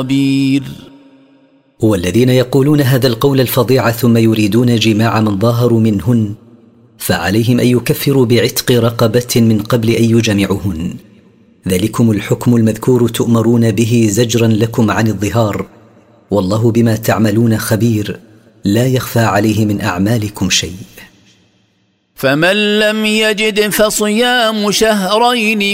خبير. والذين يقولون هذا القول الفظيع ثم يريدون جماع من ظاهروا منهن فعليهم أن يكفروا بعتق رقبة من قبل أن يجمعوهن، ذلكم الحكم المذكور تؤمرون به زجرا لكم عن الظهار، والله بما تعملون خبير، لا يخفى عليه من أعمالكم شيء. فمن لم يجد فصيام شهرين